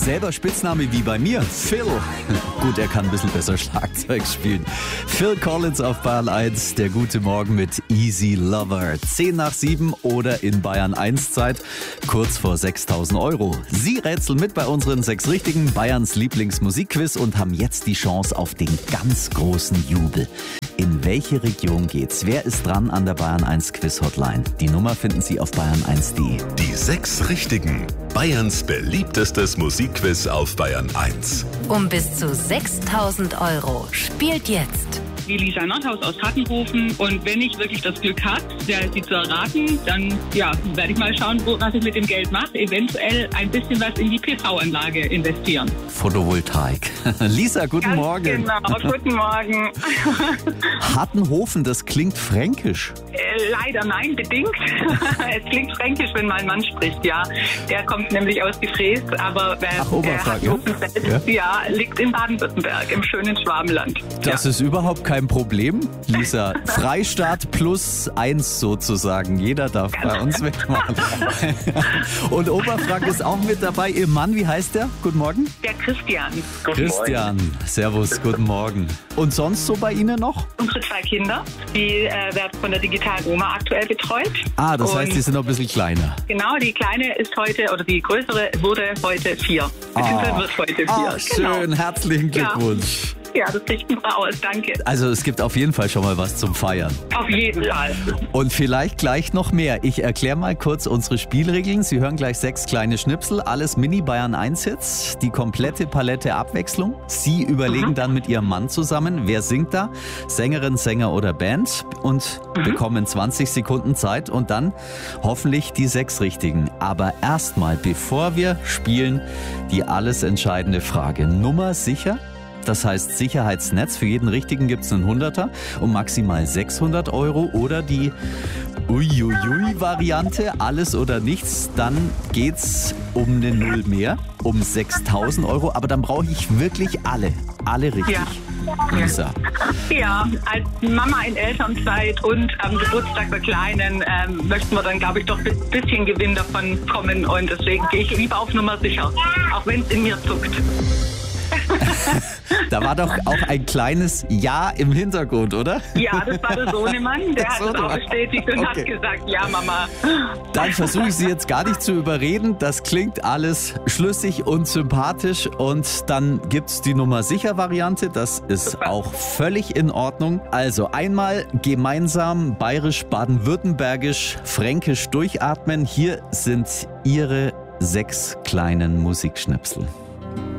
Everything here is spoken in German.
Selber Spitzname wie bei mir, Phil. Gut, er kann ein bisschen besser Schlagzeug spielen. Phil Collins auf Bayern 1, der gute Morgen mit Easy Lover. 10 nach 7 oder in Bayern 1 Zeit, kurz vor 6.000 Euro. Sie rätseln mit bei unseren 6 Richtigen, Bayerns Lieblingsmusikquiz und haben jetzt die Chance auf den ganz großen Jubel. In welche Region geht's? Wer ist dran an der Bayern 1 Quiz Hotline? Die Nummer finden Sie auf bayern1.de. Die 6 Richtigen. Bayerns beliebtestes Musikquiz auf Bayern 1. Um bis zu 6.000 Euro. Spielt jetzt. Die Lisa Nordhaus aus Hattenhofen. Und wenn ich wirklich das Glück habe, sie zu erraten, dann werde ich mal schauen, was ich mit dem Geld mache. Eventuell ein bisschen was in die PV-Anlage investieren. Photovoltaik. Lisa, guten Morgen. Genau, guten Morgen. Hattenhofen, das klingt fränkisch. Leider nein, bedingt. Es klingt fränkisch, wenn mein Mann spricht, ja. Der kommt nämlich aus Gefräß, aber Oberfrank, liegt in Baden-Württemberg, im schönen Schwabenland. Das ist überhaupt kein Problem, Lisa. Freistaat plus 1 sozusagen. Jeder darf bei uns mitmachen. Und Oberfrank ist auch mit dabei. Ihr Mann, wie heißt der? Guten Morgen. Der Christian. Christian, servus, guten Morgen. Und sonst so bei Ihnen noch? Unsere 2 Kinder, die werden von der digitalen Oma aktuell betreut. Ah, das heißt, die sind noch ein bisschen kleiner. Genau, die kleine ist heute, oder die größere wurde heute 4. Beziehungsweise wird heute 4. Schön, genau. Herzlichen Glückwunsch. Ja, das richten wir aus, danke. Also es gibt auf jeden Fall schon mal was zum Feiern. Auf jeden Fall. Und vielleicht gleich noch mehr. Ich erkläre mal kurz unsere Spielregeln. Sie hören gleich 6 kleine Schnipsel, alles Mini-Bayern 1-Hits, die komplette Palette Abwechslung. Sie überlegen dann mit Ihrem Mann zusammen, wer singt da, Sängerin, Sänger oder Band und bekommen 20 Sekunden Zeit und dann hoffentlich die 6 Richtigen. Aber erstmal, bevor wir spielen, die alles entscheidende Frage. Nummer sicher? Das heißt Sicherheitsnetz. Für jeden Richtigen gibt es einen 100er um maximal 600 Euro oder die Uiuiui-Variante, alles oder nichts. Dann geht's um eine Null mehr, um 6.000 Euro. Aber dann brauche ich wirklich alle richtig. Ja. Lisa. Ja, als Mama in Elternzeit und am Geburtstag der Kleinen möchten wir dann, glaube ich, doch ein bisschen Gewinn davon kommen. Und deswegen gehe ich lieber auf Nummer sicher, auch wenn es in mir zuckt. Da war doch auch ein kleines Ja im Hintergrund, oder? Ja, das war der Sohnemann, der hat es auch bestätigt und hat gesagt, ja Mama. Dann versuche ich Sie jetzt gar nicht zu überreden. Das klingt alles schlüssig und sympathisch und dann gibt's die Nummer sicher Variante. Das ist super. Auch völlig in Ordnung. Also einmal gemeinsam bayerisch, baden-württembergisch, fränkisch durchatmen. Hier sind Ihre 6 kleinen Musikschnipsel.